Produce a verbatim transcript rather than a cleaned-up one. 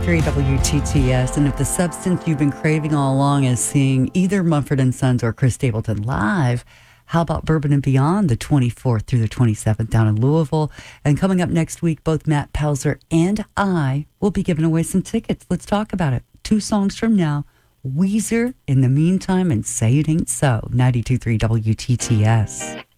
ninety-two point three W T T S. And if the substance you've been craving all along is seeing either Mumford and Sons or Chris Stapleton live, how about Bourbon and Beyond, the twenty-fourth through the twenty-seventh down in Louisville? And coming up next week, both Matt Pelzer and I will be giving away some tickets. Let's talk about it. Two songs from now, Weezer, In the Meantime, and Say It Ain't So, ninety-two point three W T T S.